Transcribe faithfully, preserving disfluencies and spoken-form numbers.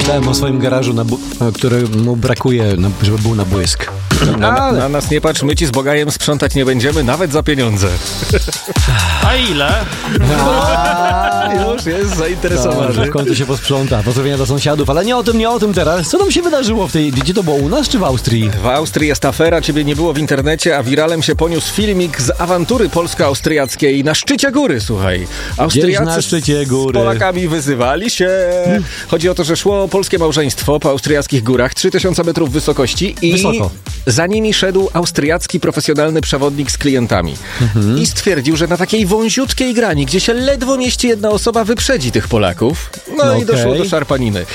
Myślałem o swoim garażu, na bu- któremu brakuje, na, żeby był na błysk. Na, na, na nas nie patrz, my ci z Bogajem sprzątać nie będziemy, nawet za pieniądze. A ile? A, już jest zainteresowany. No, w końcu się posprząta. Pozdrowienia do sąsiadów, ale nie o tym, nie o tym teraz. Co tam się wydarzyło w tej... Gdzie to było? U nas czy w Austrii? W Austrii jest afera, ciebie nie było w internecie, a wiralem się poniósł filmik z awantury polsko-austriackiej na szczycie góry, słuchaj. Austriacy na szczycie góry? z Polakami wyzywali się. Chodzi o to, że szło polskie małżeństwo po austriackich górach, trzy tysiące metrów wysokości i Wysoko. za nimi szedł austriacki profesjonalny przewodnik z klientami. Mhm. I stwierdził, że na takiej wąziutkiej grani, gdzie się ledwo mieści jedna osoba, wyprzedzi tych Polaków. No, No i doszło okej. do szarpaniny.